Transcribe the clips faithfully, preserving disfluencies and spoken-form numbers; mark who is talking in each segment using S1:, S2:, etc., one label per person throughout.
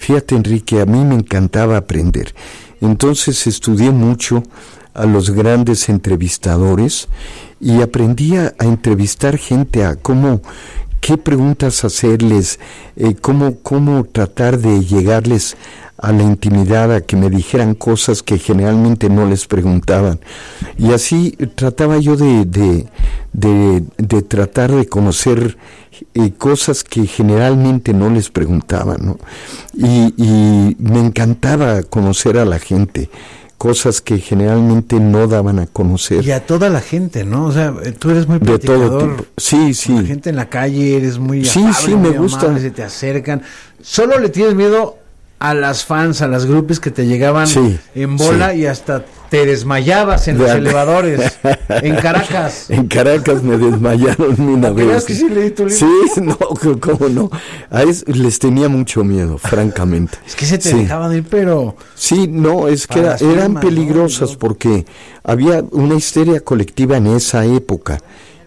S1: Fíjate, Enrique, a mí me encantaba aprender. Entonces estudié mucho a los grandes entrevistadores y aprendí a, a entrevistar gente, a cómo, qué preguntas hacerles, eh, cómo, cómo tratar de llegarles a la intimidad, a que me dijeran cosas que generalmente no les preguntaban. Y así trataba yo de, de, de, de tratar de conocer eh, cosas que generalmente no les preguntaban, ¿no? Y, y me encantaba conocer a la gente, cosas que generalmente no daban a conocer.
S2: Y a toda la gente, ¿no? O sea, tú eres muy platicador.
S1: De todo tipo. Sí, sí.
S2: La gente en la calle, eres muy
S1: sí,
S2: afable,
S1: sí, me
S2: muy
S1: gusta.
S2: amable, se te acercan. Solo le tienes miedo a las fans, a las groupies que te llegaban
S1: sí,
S2: en bola sí. Y hasta te desmayabas en los
S1: de
S2: elevadores en Caracas.
S1: En Caracas me desmayaron una vez.
S2: ¿Crees que sí leí tu libro?
S1: Sí, no, cómo no. A eso les tenía mucho miedo, francamente.
S2: Es que se te
S1: sí.
S2: dejaban ir, pero...
S1: Sí, no, es que era, eran firmas, peligrosas, ¿no? Porque había una histeria colectiva en esa época.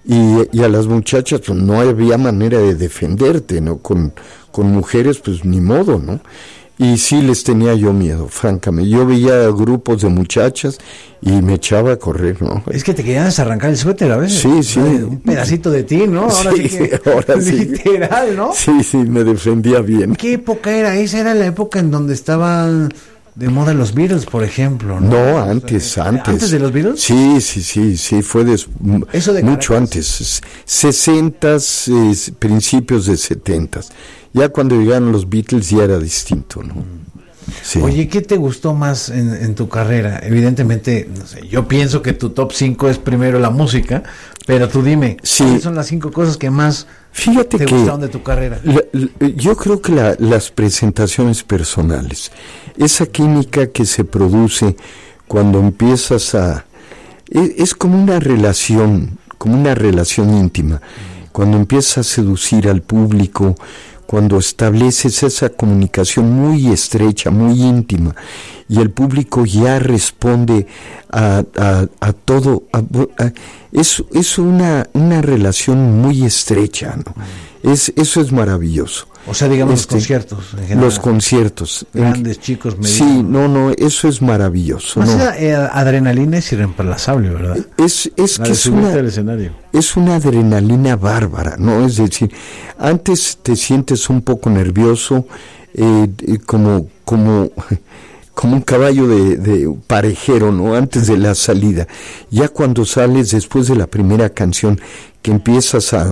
S1: Y, y a las muchachas pues no había manera de defenderte, ¿no? Con, con mujeres pues ni modo, ¿no? Y sí les tenía yo miedo, francamente. Yo veía grupos de muchachas y me echaba a correr, ¿no?
S2: Es que te querían desarrancar el suéter a veces.
S1: Sí, sí.
S2: Un pedacito de ti, ¿no? Ahora sí, sí que,
S1: ahora sí.
S2: Literal, ¿no?
S1: Sí, sí, me defendía bien.
S2: ¿Qué época era? Esa era la época en donde estaban de moda los Beatles, por ejemplo, ¿no?
S1: No, antes, o sea, antes.
S2: ¿Antes de los Beatles?
S1: Sí, sí, sí, sí, fue des,
S2: Eso de
S1: mucho
S2: Caracas.
S1: antes, sesentas, eh, principios de setentas. Ya cuando llegaron los Beatles ya era distinto, ¿no? Sí.
S2: Oye, ¿qué te gustó más en, en tu carrera? Evidentemente, no sé, yo pienso que tu top cinco es primero la música, pero tú dime,
S1: sí.
S2: ¿cuáles son las cinco cosas que más
S1: Fíjate
S2: te
S1: que
S2: gustaron de tu carrera?
S1: La, la, yo creo que la, las presentaciones personales, esa química que se produce cuando empiezas a... Es, es como una relación, como una relación íntima, cuando empiezas a seducir al público, cuando estableces esa comunicación muy estrecha, muy íntima, y el público ya responde a, a, a todo, a, a, es, es una, una relación muy estrecha, ¿no? Es, eso es maravilloso.
S2: O sea, digamos
S1: este,
S2: los conciertos. En general,
S1: los conciertos.
S2: Grandes, en, chicos, medios.
S1: Sí, no, no, eso es maravilloso.
S2: Más
S1: ¿no?
S2: la eh, adrenalina es irreemplazable, ¿verdad?
S1: Es, es
S2: la
S1: que es una,
S2: escenario.
S1: es una adrenalina bárbara, ¿no? Es decir, antes te sientes un poco nervioso, eh, como, como, como un caballo de, de parejero, ¿no? Antes de la salida. Ya cuando sales después de la primera canción, que empiezas a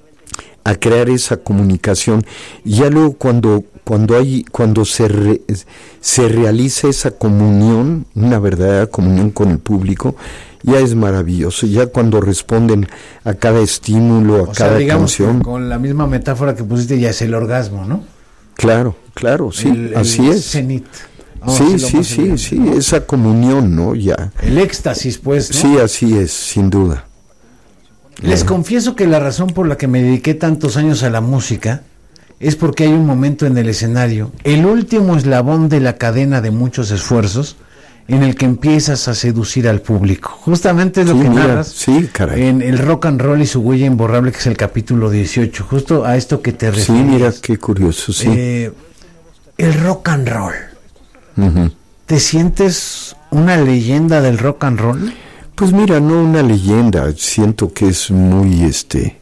S1: a crear esa comunicación, y ya luego cuando cuando hay cuando se re, se realiza esa comunión, una verdadera comunión con el público, ya es maravilloso. Ya cuando responden a cada estímulo, a
S2: o
S1: cada
S2: sea, digamos
S1: canción,
S2: que con la misma metáfora que pusiste, ya es el orgasmo, ¿no?
S1: Claro, claro, sí, el, así
S2: el
S1: es.
S2: Cenit.
S1: Sí, sí, sí, sí, ¿no? Esa comunión, ¿no? Ya.
S2: El éxtasis, pues, ¿no?
S1: Sí, así es, sin duda.
S2: Les confieso que la razón por la que me dediqué tantos años a la música es porque hay un momento en el escenario, el último eslabón de la cadena de muchos esfuerzos, en el que empiezas a seducir al público. Justamente es lo
S1: sí,
S2: que
S1: mira,
S2: narras
S1: sí,
S2: en El Rock and Roll y su huella imborrable, que es el capítulo dieciocho, justo a esto que te refieres.
S1: Sí, mira, qué curioso, sí.
S2: Eh, el rock and roll.
S1: Uh-huh.
S2: ¿Te sientes una leyenda del rock and roll?
S1: Pues mira, no una leyenda, siento que es muy este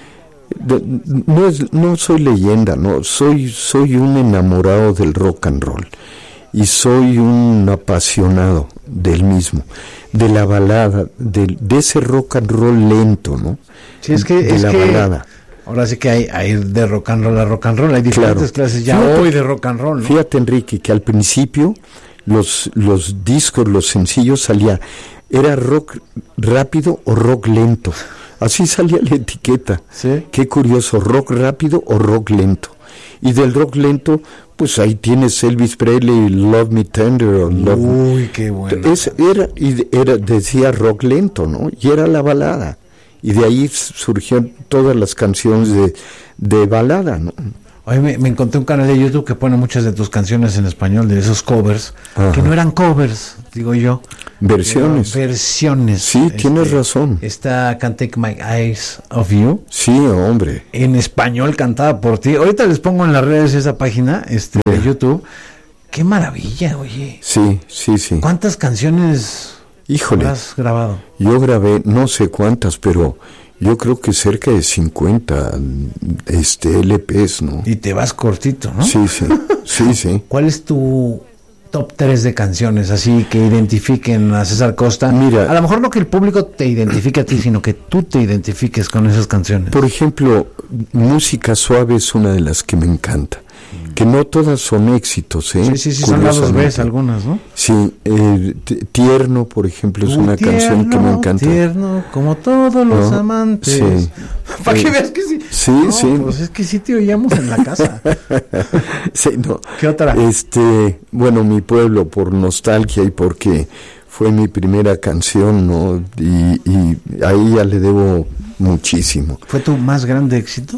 S1: no es no soy leyenda, no, soy soy un enamorado del rock and roll y soy un apasionado del mismo, de la balada, de, de ese rock and roll lento, ¿no?
S2: Sí, es que
S1: de
S2: es
S1: la
S2: que
S1: balada.
S2: Ahora sí que hay, hay de rock and roll a rock and roll, hay diferentes
S1: claro.
S2: clases ya
S1: fíjate,
S2: hoy de rock and roll, ¿no?
S1: Fíjate, Enrique, que al principio los los discos, los sencillos salía era rock rápido o rock lento. Así salía la etiqueta.
S2: ¿Sí?
S1: Qué curioso, rock rápido o rock lento. Y del rock lento, pues ahí tienes Elvis Presley, Love Me Tender o Love
S2: Uy, qué bueno.
S1: Es, era, y era, decía rock lento, ¿no? Y era la balada. Y de ahí surgieron todas las canciones de, de balada, ¿no?
S2: Hoy me, me encontré un canal de YouTube que pone muchas de tus canciones en español, de esos covers, ajá, que no eran covers, digo yo.
S1: Versiones.
S2: Versiones.
S1: Sí, este, tienes razón.
S2: Está Can't Take My Eyes Off You.
S1: Sí, hombre.
S2: En español, cantada por ti. Ahorita les pongo en las redes esa página este, yeah. de YouTube. ¡Qué maravilla, oye!
S1: Sí, sí, sí.
S2: ¿Cuántas canciones
S1: Híjole,
S2: has grabado?
S1: Yo grabé no sé cuántas, pero yo creo que cerca de cincuenta este, L Pes, ¿no?
S2: Y te vas cortito, ¿no?
S1: Sí, sí, sí, sí.
S2: ¿Cuál es tu top tres de canciones así que identifiquen a César Costa?
S1: Mira,
S2: a lo mejor no que el público te identifique a ti, sino que tú te identifiques con esas canciones.
S1: Por ejemplo, Música Suave es una de las que me encanta. Que no todas son éxitos, ¿eh?
S2: Sí, sí, sí, son lados B algunas, ¿no?
S1: Sí, eh, Tierno, por ejemplo, es una
S2: tierno,
S1: canción que me encanta.
S2: Tierno, como todos los ¿no? amantes.
S1: Sí.
S2: Para que veas que sí.
S1: Sí,
S2: no,
S1: sí.
S2: Pues es que sí te oíamos en la casa.
S1: Sí, no.
S2: ¿Qué otra?
S1: Este, bueno, Mi Pueblo, por nostalgia y porque fue mi primera canción, ¿no? Y, y ahí ya le debo muchísimo.
S2: ¿Fue tu más grande éxito?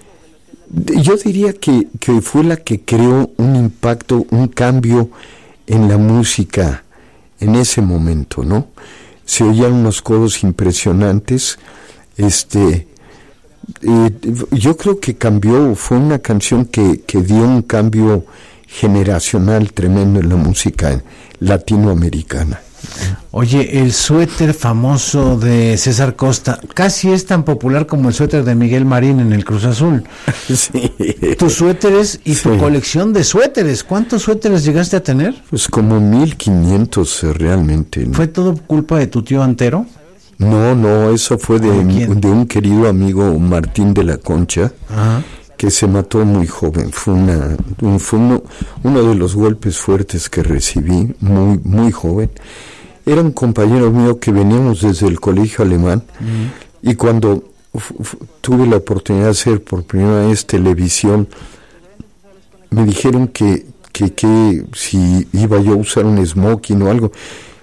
S1: Yo diría que, que fue la que creó un impacto, un cambio en la música en ese momento, ¿no? Se oían unos coros impresionantes, este, eh, yo creo que cambió, fue una canción que, que dio un cambio generacional tremendo en la música latinoamericana.
S2: Oye, el suéter famoso de César Costa casi es tan popular como el suéter de Miguel Marín en el Cruz Azul.
S1: Sí.
S2: Tus suéteres y
S1: sí.
S2: tu colección de suéteres. ¿Cuántos suéteres llegaste a tener?
S1: Pues como mil quinientos realmente, ¿no?
S2: ¿Fue todo culpa de tu tío Antero?
S1: No, no, eso fue de,
S2: ¿De,
S1: de un querido amigo, Martín de la Concha.
S2: Ajá.
S1: Que se mató muy joven. Fue una un, fue uno, uno de los golpes fuertes que recibí, muy muy joven. Era un compañero mío que veníamos desde el colegio alemán, uh-huh. y cuando f- f- tuve la oportunidad de hacer por primera vez televisión, me dijeron que, que, que si iba yo a usar un smoking o algo.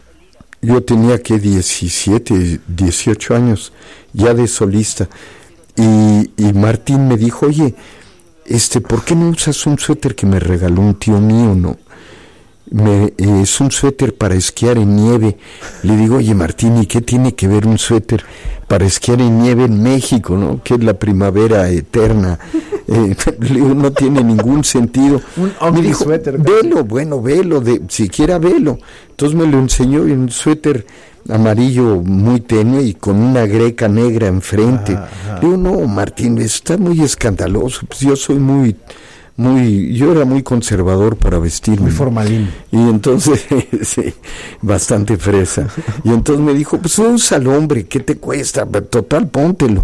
S1: Yo tenía que diecisiete, dieciocho años ya de solista. Y, y Martín me dijo, oye, este, ¿por qué no usas un suéter que me regaló un tío mío, no? Me, eh, es un suéter para esquiar en nieve. Le digo, oye Martín, ¿y qué tiene que ver un suéter para esquiar en nieve en México, no? Que es la primavera eterna. Eh, le digo, no tiene ningún sentido.
S2: Un
S1: me dijo,
S2: suéter.
S1: Velo, bueno, velo, de, siquiera velo. Entonces me lo enseñó en un suéter amarillo muy tenue y con una greca negra enfrente. Ajá, ajá. Digo, no, Martín, está muy escandaloso. Pues yo soy muy, muy, yo era muy conservador para vestirme.
S2: Muy formalín.
S1: Y entonces, sí, bastante fresa. Y entonces me dijo, pues úsalo, hombre, ¿qué te cuesta? Total, póntelo.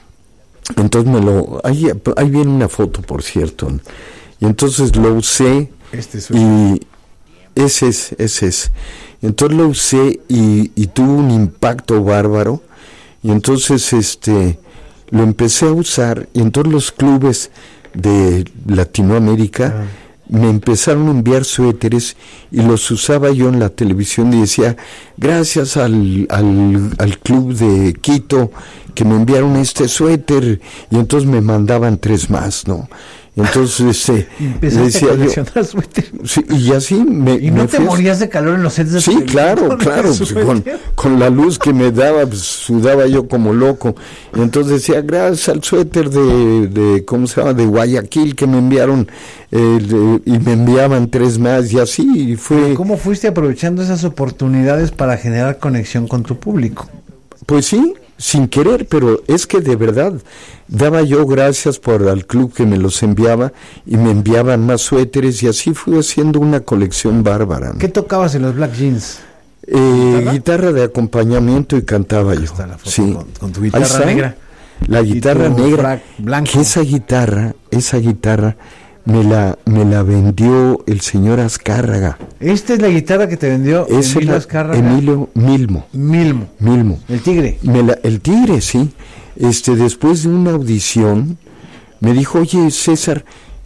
S1: Entonces me lo, ahí, ahí viene una foto, por cierto. Y entonces lo usé.
S2: Este es
S1: y ese es, ese es. Entonces lo usé y, y tuvo un impacto bárbaro. Y entonces este lo empecé a usar. Y entonces los clubes de Latinoamérica ah. me empezaron a enviar suéteres y los usaba yo en la televisión y decía, gracias al, al, al club de Quito que me enviaron este suéter, y entonces me mandaban tres más, ¿no? Entonces eh,
S2: decía a coleccionar suéteres.
S1: Sí, y así me
S2: ¿Y no
S1: me
S2: te morías de calor en los sets de
S1: Sí, claro, claro, pues, con, con la luz que me daba, pues, sudaba yo como loco. Y entonces decía, gracias al suéter de, de ¿cómo se llama?, de Guayaquil que me enviaron, eh, de, y me enviaban tres más, y así fue.
S2: ¿Cómo fuiste aprovechando esas oportunidades para generar conexión con tu público?
S1: Pues sí, sin querer, pero es que de verdad daba yo gracias por al club que me los enviaba y me enviaban más suéteres, y así fui haciendo una colección bárbara, ¿no?
S2: ¿Qué tocabas en los Black Jeans?
S1: Eh, ¿Guitarra? guitarra de acompañamiento y cantaba yo.
S2: Está la foto
S1: sí.
S2: con, con tu guitarra negra.
S1: La guitarra negra,
S2: blanco.
S1: Que esa guitarra, esa guitarra me la me la vendió el señor Azcárraga.
S2: Esta es la guitarra que te vendió
S1: es
S2: Emilio
S1: la,
S2: Azcárraga.
S1: Emilio Milmo.
S2: Milmo.
S1: Milmo.
S2: El tigre.
S1: Me la, el tigre, sí. Este, después de una audición, me dijo, oye, César,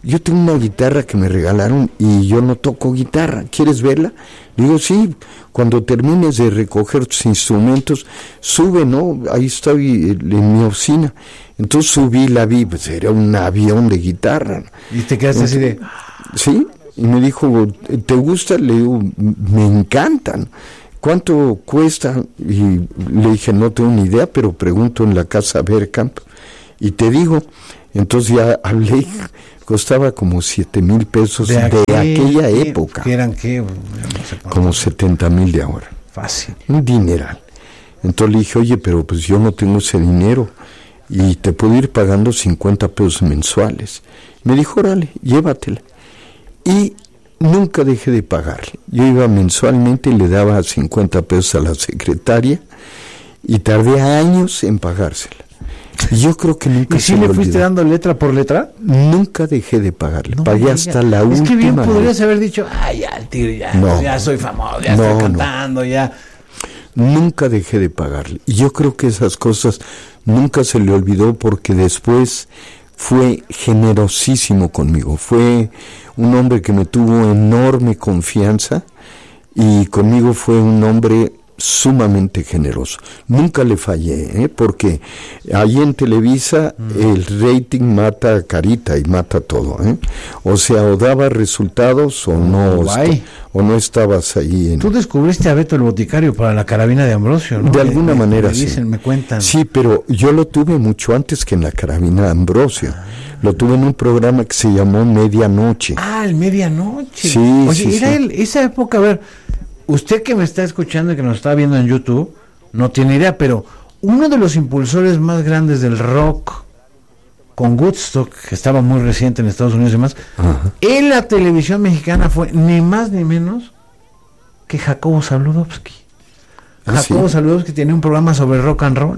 S1: yo tengo una guitarra que me regalaron y yo no toco guitarra, ¿quieres verla? Le digo, sí, cuando termines de recoger tus instrumentos, sube, ¿no? Ahí estoy en mi oficina. Entonces subí, la vi, pues era un avión de guitarra.
S2: ¿Y te quedaste así de...?
S1: Sí, y me dijo, ¿te gusta? Le digo, me encantan. ¿Cuánto cuesta? Y le dije, no tengo ni idea, pero pregunto en la casa Bergkamp y te digo. Entonces ya hablé, costaba como siete mil pesos de, aquel, de aquella ¿qué, época.
S2: ¿Qué eran qué? No
S1: sé como setenta mil de ahora.
S2: Fácil.
S1: Un dineral. Entonces le dije, oye, pero pues yo no tengo ese dinero y te puedo ir pagando cincuenta pesos mensuales. Me dijo, órale, llévatela. Y nunca dejé de pagarle. Yo iba mensualmente y le daba cincuenta pesos a la secretaria y tardé años en pagársela. Y yo creo que nunca
S2: ¿Y si le fuiste dando letra por letra?
S1: Nunca dejé de pagarle. No, Pagué hasta la
S2: es
S1: última.
S2: Es que bien podrías haber dicho, ay, ya, el tigre, ya, no, ya soy famoso, ya no, estoy cantando, no. ya.
S1: Nunca dejé de pagarle. Y yo creo que esas cosas nunca se le olvidó porque después fue generosísimo conmigo. Fue un hombre que me tuvo enorme confianza y conmigo fue un hombre sumamente generoso. Nunca le fallé, ¿eh? Porque ahí en Televisa mm. el rating mata carita y mata todo, ¿eh? O sea, o daba resultados o no, est- o no estabas ahí. En...
S2: Tú descubriste a Beto el Boticario para la Carabina de Ambrosio, ¿no?
S1: De alguna
S2: me,
S1: manera,
S2: me dicen,
S1: sí.
S2: Me cuentan.
S1: Sí, pero yo lo tuve mucho antes que en la Carabina de Ambrosio. Ah. Lo tuve en un programa que se llamó Medianoche.
S2: Ah, el Medianoche.
S1: Sí,
S2: Oye,
S1: sí,
S2: era
S1: sí.
S2: El, esa época, a ver, usted que me está escuchando y que nos está viendo en YouTube, no tiene idea, pero uno de los impulsores más grandes del rock con Woodstock, que estaba muy reciente en Estados Unidos y demás, ajá, en la televisión mexicana fue ni más ni menos que Jacobo Zabludovsky. ¿Ah, Jacobo sí? Zabludovsky tenía un programa sobre rock and roll.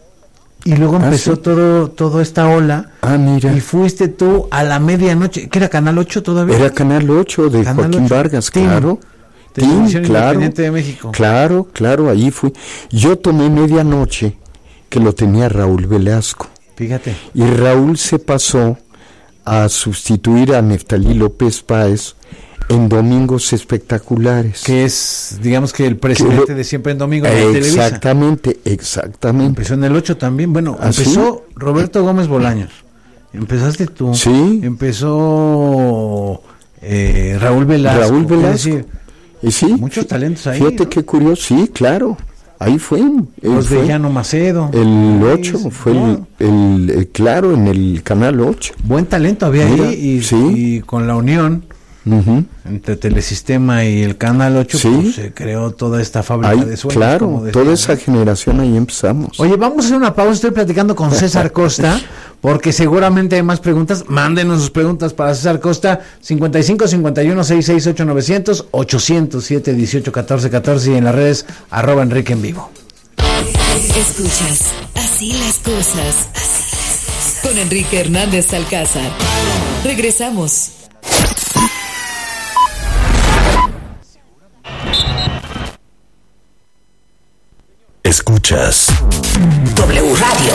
S2: Y luego empezó ¿Ah, sí? todo toda esta ola.
S1: Ah, mira.
S2: Y fuiste tú a la medianoche, que era Canal ocho todavía.
S1: Era Canal ocho de
S2: Canal
S1: Joaquín
S2: ocho.
S1: Vargas,
S2: Tim.
S1: claro.
S2: Televisión
S1: Tim, claro,
S2: Independiente de México.
S1: Claro, claro, ahí fui. Yo tomé Medianoche, que lo tenía Raúl Velasco.
S2: Fíjate.
S1: Y Raúl se pasó a sustituir a Neftalí López Páez en Domingos Espectaculares.
S2: Que es, digamos que el presidente lo, de Siempre en Domingo de Televisa.
S1: Exactamente, exactamente.
S2: Empezó en el ocho también. Bueno, ¿Ah, empezó sí? Roberto Gómez Bolaños. Empezaste tú.
S1: Sí.
S2: Empezó eh, Raúl Velasco.
S1: Raúl Velasco.
S2: Decir,
S1: y sí.
S2: Muchos talentos ahí.
S1: Fíjate
S2: ¿no?
S1: qué curioso. Sí, claro. Ahí fue.
S2: Los
S1: fue
S2: de Llano Macedo.
S1: El ocho sí, fue no. el, el, el, claro, en el Canal ocho.
S2: Buen talento había Mira, ahí y,
S1: sí.
S2: y con la unión uh-huh. entre Telesistema y el Canal ocho sí. pues, se creó toda esta fábrica
S1: ahí,
S2: de sueños.
S1: Claro, toda esa generación ahí empezamos.
S2: Oye, vamos a hacer una pausa. Estoy platicando con César Costa porque seguramente hay más preguntas. Mándenos sus preguntas para César Costa. cincuenta y cinco, cincuenta y uno, sesenta y seis, ocho mil novecientos, ochocientos siete, dieciocho, catorce, catorce y en las redes arroba Enrique en vivo.
S3: Escuchas Así las cosas con Enrique Hernández Alcázar. Regresamos.
S4: Escuchas
S3: W Radio.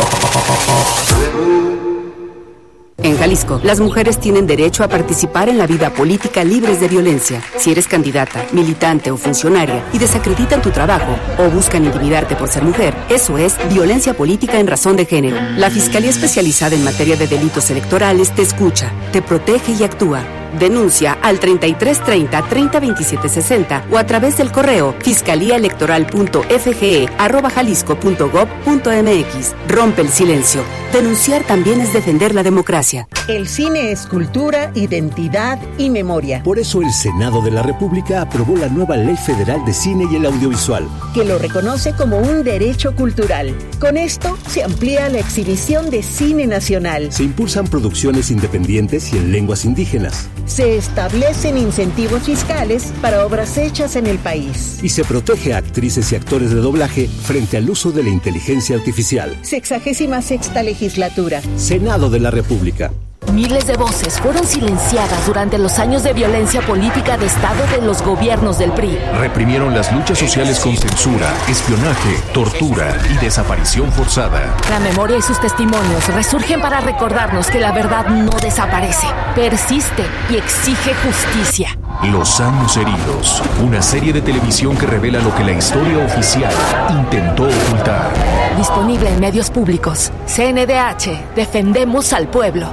S5: En Jalisco, las mujeres tienen derecho a participar en la vida política libres de violencia. Si eres candidata, militante o funcionaria y desacreditan tu trabajo o buscan intimidarte por ser mujer, eso es violencia política en razón de género. La Fiscalía Especializada en Materia de Delitos Electorales te escucha, te protege y actúa. Denuncia al treinta y tres treinta, treinta veintisiete sesenta o a través del correo fiscaliaelectoral.fge arroba jalisco punto gob punto mx. Rompe el silencio. Denunciar también es defender la democracia.
S6: El cine es cultura, identidad y memoria.
S4: Por eso el Senado de la República aprobó la nueva Ley Federal de Cine y el Audiovisual,
S6: que lo reconoce como un derecho cultural. Con esto se amplía la exhibición de cine nacional.
S4: Se impulsan producciones independientes y en lenguas indígenas.
S6: Se establecen incentivos fiscales para obras hechas en el país.
S4: Y se protege a actrices y actores de doblaje frente al uso de la inteligencia artificial.
S6: Sexagésima sexta legislatura.
S4: Senado de la República.
S7: Miles de voces fueron silenciadas durante los años de violencia política de Estado de los gobiernos del P R I.
S8: Reprimieron las luchas sociales con censura, espionaje, tortura y desaparición forzada.
S7: La memoria y sus testimonios resurgen para recordarnos que la verdad no desaparece, persiste y exige justicia.
S8: Los años heridos, una serie de televisión que revela lo que la historia oficial intentó ocultar.
S7: Disponible en medios públicos. C N D H, defendemos al pueblo.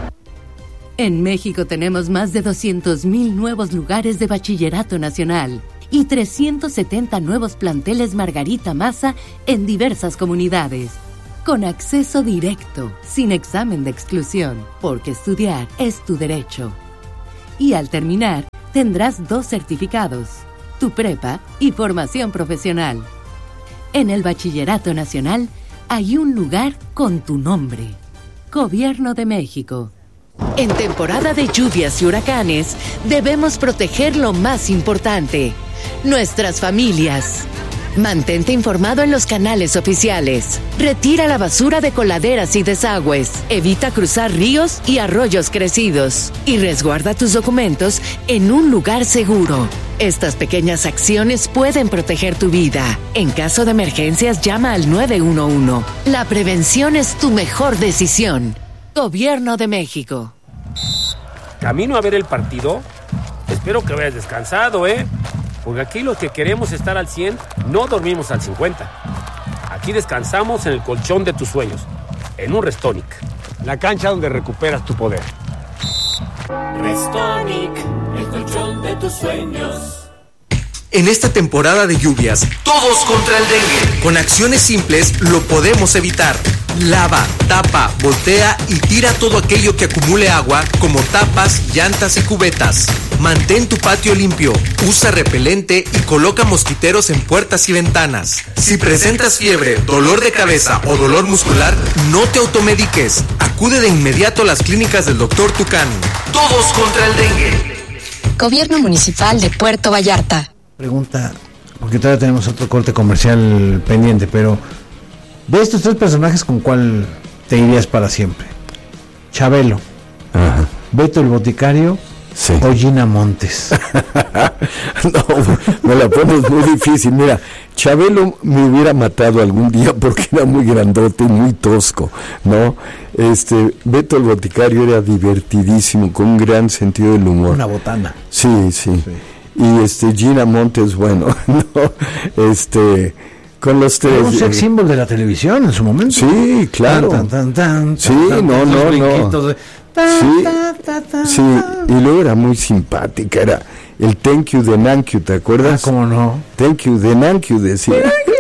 S9: En México tenemos más de doscientos mil nuevos lugares de bachillerato nacional y trescientos setenta nuevos planteles Margarita Maza en diversas comunidades. Con acceso directo, sin examen de exclusión, porque estudiar es tu derecho. Y al terminar, tendrás dos certificados, tu prepa y formación profesional. En el Bachillerato Nacional hay un lugar con tu nombre. Gobierno de México.
S3: En temporada de lluvias y huracanes, debemos proteger lo más importante, nuestras familias. Mantente informado en los canales oficiales. Retira la basura de coladeras y desagües. Evita cruzar ríos y arroyos crecidos. Y resguarda tus documentos en un lugar seguro. Estas pequeñas acciones pueden proteger tu vida. En caso de emergencias, llama al nueve uno uno. La prevención es tu mejor decisión. Gobierno de México.
S10: ¿Camino a ver el partido? Espero que hayas descansado, ¿eh? Porque aquí los que queremos estar al cien, no dormimos al cincuenta. Aquí descansamos en el colchón de tus sueños, en un Restonic.
S11: La cancha donde recuperas tu poder.
S12: Restonic, el colchón de tus sueños.
S13: En esta temporada de lluvias, todos contra el dengue. Con acciones simples lo podemos evitar. Lava, tapa, voltea y tira todo aquello que acumule agua, como tapas, llantas y cubetas. Mantén tu patio limpio, usa repelente y coloca mosquiteros en puertas y ventanas. Si presentas fiebre, dolor de cabeza o dolor muscular, no te automediques. Acude de inmediato a las clínicas del doctor Tucán. Todos contra el dengue.
S14: Gobierno Municipal de Puerto Vallarta.
S2: Pregunta, porque todavía tenemos otro corte comercial pendiente, pero de estos tres personajes, ¿con cuál te irías para siempre? Chabelo,
S1: Ajá.
S2: Beto el Boticario, sí, o Gina Montes.
S1: No, me la pones muy difícil. Mira, Chabelo me hubiera matado algún día porque era muy grandote y muy tosco, ¿no? Este, Beto el Boticario era divertidísimo, con un gran sentido del humor.
S2: Una botana.
S1: Sí, sí. sí. Y este, Gina Montes, bueno, no, este... con los tres.
S2: Un sex symbol de la televisión en su momento.
S1: Sí, claro. Tan, tan, tan, sí, tan, no, no, no. De... Sí, ta, ta, sí, y luego era muy simpática, era el thank you de Nankyu, ¿te acuerdas?
S2: Ah, ¿cómo no?
S1: Thank you de Nankyu, decía.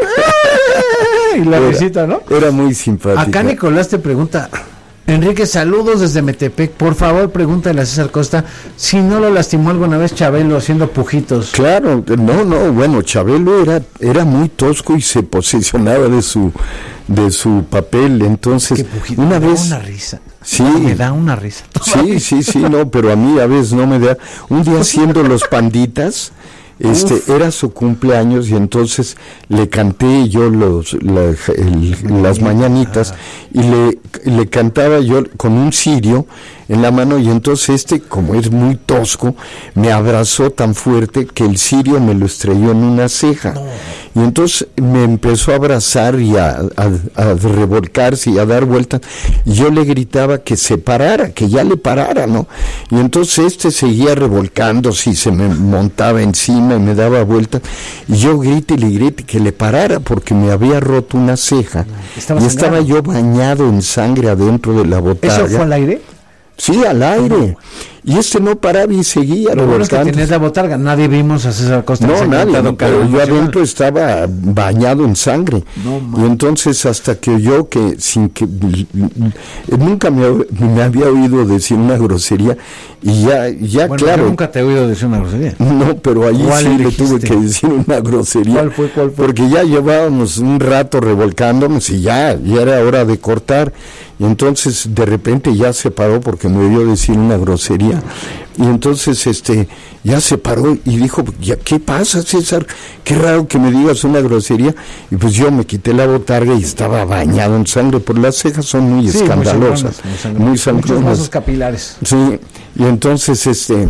S2: Y la visita, ¿no?
S1: Era muy simpática.
S2: Acá Nicolás te pregunta, Enrique, saludos desde Metepec, por favor pregúntale a César Costa si no lo lastimó alguna vez Chabelo haciendo pujitos.
S1: Claro, no, no, bueno, Chabelo era, era muy tosco y se posesionaba de su, de su papel, entonces
S2: pujito,
S1: una
S2: me
S1: vez...
S2: da una risa.
S1: Sí,
S2: me da una risa.
S1: Sí, sí, sí, no, pero a mí a veces no me da. Un día haciendo los Panditas, este, Uf. era su cumpleaños y entonces le canté yo los, la, el, las mañanitas y le, le cantaba yo con un cirio en la mano y entonces este, como es muy tosco, me abrazó tan fuerte que el cirio me lo estrelló en una ceja. No. Y entonces me empezó a abrazar y a, a, a revolcarse y a dar vueltas y yo le gritaba que se parara, que ya le parara, ¿no? Y entonces este seguía revolcándose y se me montaba encima y me daba vueltas y yo grité y le grité que le parara porque me había roto una ceja y estaba yo bañado en sangre adentro de la botarga.
S2: ¿Eso fue al aire?
S1: Sí, al aire. Y este no paraba y seguía
S2: revolcando. Lo bueno es que tenías la botarga. Nadie vimos a César Costa.
S1: No, nadie, no, pero yo adentro estaba bañado en sangre. No, y entonces hasta que oyó que, sin que... Nunca me, me había oído decir una grosería. Y ya, ya
S2: bueno,
S1: claro...
S2: Yo nunca te he oído decir una grosería.
S1: No, pero allí sí le tuve que decir una grosería.
S2: ¿Cuál fue, cuál fue?
S1: Porque ya llevábamos un rato revolcándonos y ya, ya era hora de cortar. Y entonces de repente ya se paró porque me oyó decir una grosería. grosería. Y entonces este ya se paró y dijo, ya, ¿qué pasa, César? Qué raro que me digas una grosería. Y pues yo me quité la botarga y estaba bañado en sangre, por las cejas son muy sí, escandalosas, muy sangronas, muy sangronas.
S2: Muchos vasos capilares.
S1: Sí, y entonces este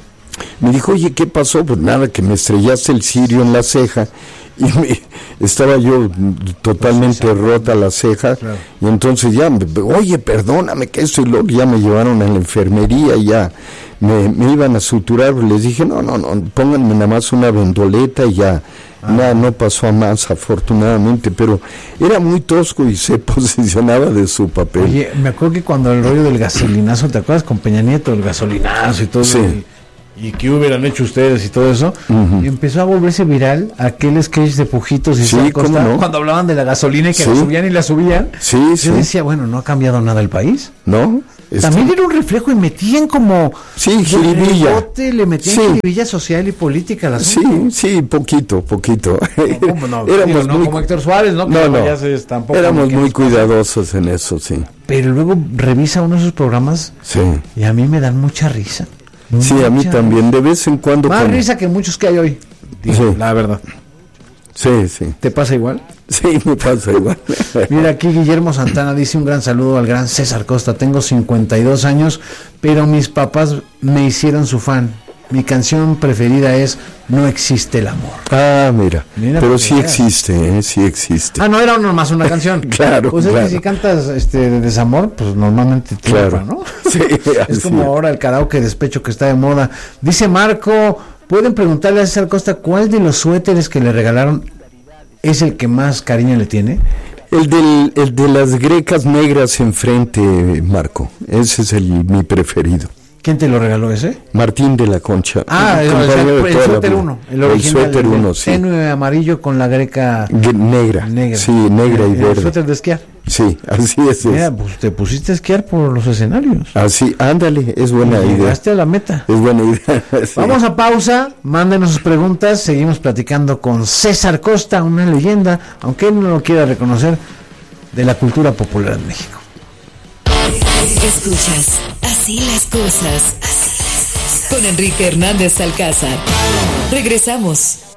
S1: me dijo, oye, ¿qué pasó? Pues nada, que me estrellaste el cirio en la ceja. Y me, estaba yo totalmente pues sí, rota la ceja, claro. Y entonces ya, oye, perdóname que esto y lo, ya me llevaron a la enfermería, ya me, me iban a suturar, les dije, no, no, no, pónganme nada más una vendoleta y ya, ah. nada, no pasó a más afortunadamente, pero era muy tosco y se posicionaba de su papel.
S2: Oye, me acuerdo que cuando el rollo del gasolinazo, ¿te acuerdas con Peña Nieto, el gasolinazo y todo
S1: sí.
S2: eso? ¿Y qué hubieran hecho ustedes y todo eso? Uh-huh. Y empezó a volverse viral aquel sketch de Pujitos y
S1: sí,
S2: Costa,
S1: no?
S2: cuando hablaban de la gasolina y que sí. la subían y la subían.
S1: Sí,
S2: Yo
S1: sí.
S2: decía, bueno, ¿no ha cambiado nada el país?
S1: No.
S2: También está... era un reflejo y metían como...
S1: Sí, jiribilla.
S2: Bote, le metían sí. jiribilla social y política al
S1: Sí,
S2: asunto.
S1: sí, poquito, poquito.
S2: No, ¿cómo no?
S1: Éramos
S2: no,
S1: muy...
S2: como Héctor Suárez, ¿no?
S1: No, no.
S2: Es, tampoco
S1: éramos muy cuidadosos en eso, sí.
S2: Pero luego revisa uno de esos programas
S1: sí.
S2: y a mí me dan mucha risa.
S1: Sí, mucha a mí también, de vez en cuando...
S2: Más
S1: con...
S2: risa que muchos que hay hoy. Digo, sí. La verdad.
S1: Sí, sí.
S2: ¿Te pasa igual?
S1: Sí, me pasa igual.
S2: Mira, aquí Guillermo Santana dice un gran saludo al gran César Costa. Tengo cincuenta y dos años, pero mis papás me hicieron su fan. Mi canción preferida es No existe el amor.
S1: Ah, mira, mira pero sí veas. existe, ¿eh? Sí existe.
S2: Ah, no era nomás una canción.
S1: Claro,
S2: pues es
S1: claro.
S2: que si cantas este, de desamor, pues normalmente triunfa,
S1: claro.
S2: ¿no?
S1: Sí,
S2: es como ahora el karaoke despecho que está de moda. Dice Marco, ¿pueden preguntarle a César Costa cuál de los suéteres que le regalaron es el que más cariño le tiene?
S1: El, del, el de las grecas negras enfrente, Marco. Ese es el mi preferido.
S2: ¿Quién te lo regaló ese?
S1: Martín de la Concha.
S2: Ah, el, el, el, el suéter uno, el original.
S1: El suéter uno, sí.
S2: Tenue amarillo con la greca
S1: negra.
S2: Negra.
S1: Sí, negra y
S2: el,
S1: verde.
S2: El suéter de esquiar.
S1: Sí, así es.
S2: Mira, pues te pusiste a esquiar por los escenarios.
S1: Así, ándale, es buena idea.
S2: Llegaste a la meta.
S1: Es buena idea. Sí.
S2: Vamos a pausa, mándenos sus preguntas, seguimos platicando con César Costa, una leyenda, aunque él no lo quiera reconocer, de la cultura popular en México.
S3: Escuchas, así las cosas, así las cosas. Con Enrique Hernández Alcázar. Regresamos.